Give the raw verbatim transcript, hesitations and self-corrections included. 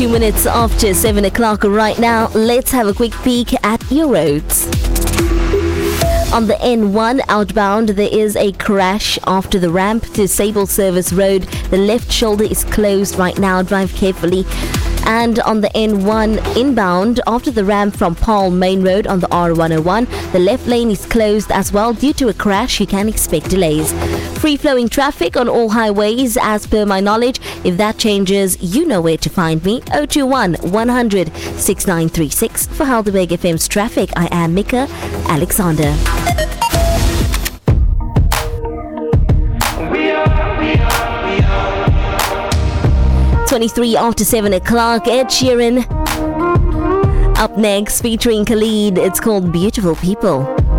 Two minutes after seven o'clock right now. Let's have a quick peek at your roads. On the N one outbound, there is a crash after the ramp to Sable Service Road. The left shoulder is closed right now. Drive carefully. And on the N one inbound, after the ramp from Paul Main Road on the R one oh one, the left lane is closed as well. Due to a crash, you can expect delays. Free-flowing traffic on all highways as per my knowledge. If that changes, you know where to find me. oh two one, one hundred, sixty-nine thirty-six. For Helderberg F M's traffic, I am Mika Alexander. twenty-three after seven o'clock, Ed Sheeran. Up next, featuring Khalid. It's called Beautiful People.